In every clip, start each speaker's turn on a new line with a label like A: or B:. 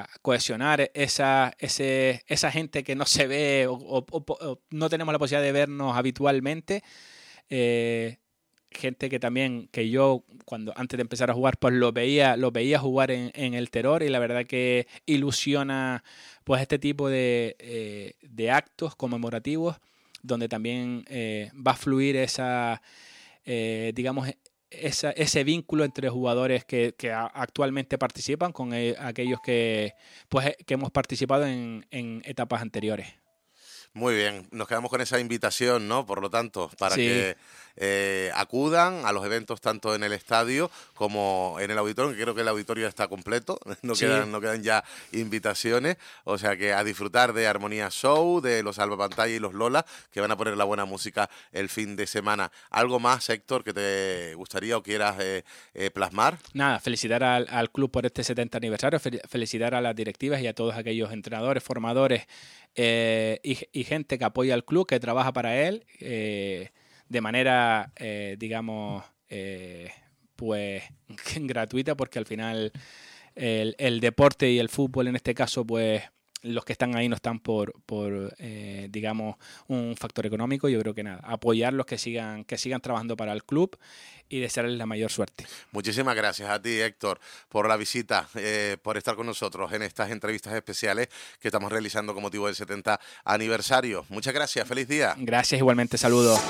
A: cohesionar esa gente que no se ve o no tenemos la posibilidad de vernos habitualmente. Gente que también, que yo antes de empezar a jugar, pues lo veía jugar en el Terror, y la verdad que ilusiona pues este tipo de actos conmemorativos donde también va a fluir digamos, ese vínculo entre jugadores que actualmente participan con aquellos que hemos participado en etapas anteriores.
B: Muy bien, nos quedamos con esa invitación, ¿no? Por lo tanto, para
A: Sí.
B: que acudan a los eventos tanto en el estadio como en el auditorio, que creo que el auditorio ya está completo, no quedan ya invitaciones, o sea que a disfrutar de Armonía Show, de los Salvapantalla y los Lola, que van a poner la buena música el fin de semana. ¿Algo más, Héctor, que te gustaría o quieras plasmar?
A: Nada, felicitar al club por este 70 aniversario, felicitar a las directivas y a todos aquellos entrenadores, formadores y gente que apoya al club, que trabaja para él de manera, digamos, pues gratuita, porque al final el deporte y el fútbol en este caso, pues los que están ahí no están por digamos, un factor económico. Yo creo que nada, apoyarlos, que sigan trabajando para el club y desearles la mayor suerte.
B: Muchísimas gracias a ti, Héctor, por la visita, por estar con nosotros en estas entrevistas especiales que estamos realizando con motivo del 70 aniversario. Muchas gracias, feliz día.
A: Gracias, igualmente, saludos.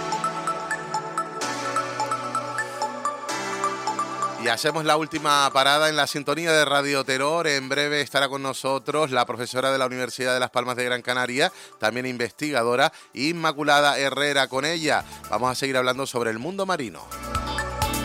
B: Y hacemos la última parada en la sintonía de Radio Terror. En breve estará con nosotros la profesora de la Universidad de Las Palmas de Gran Canaria, también investigadora, Inmaculada Herrera. Con ella vamos a seguir hablando sobre el mundo marino.